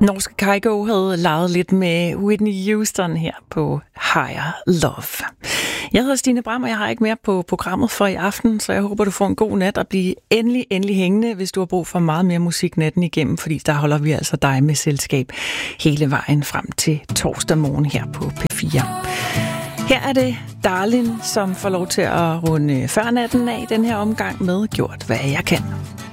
Norske Kygo havde leget lidt med Whitney Houston her på Higher Love. Jeg hedder Stine Bram, og jeg har ikke mere på programmet for i aften, så jeg håber, du får en god nat og bliver endelig hængende, hvis du har brug for meget mere musik natten igennem, fordi der holder vi altså dig med selskab hele vejen frem til torsdag morgen her på P4. Her er det Darlin, som får lov til at runde før natten af den her omgang med Gjort, hvad jeg kan.